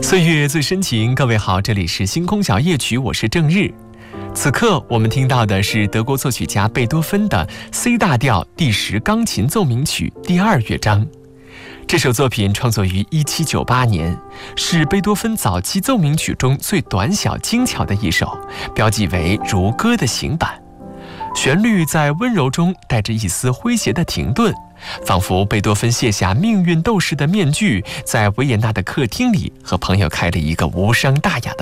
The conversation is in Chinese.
岁月最深情，各位好，这里是星空小夜曲，我是郑日。此刻我们听到的是德国作曲家贝多芬的 C 大调第10钢琴奏鸣曲第2乐章。这首作品创作于1798年，是贝多芬早期奏鸣曲中最短小精巧的一首，标记为如歌的行板。旋律在温柔中带着一丝诙谐的停顿，仿佛贝多芬卸下命运斗士的面具，在维也纳的客厅里和朋友开了一个无伤大雅的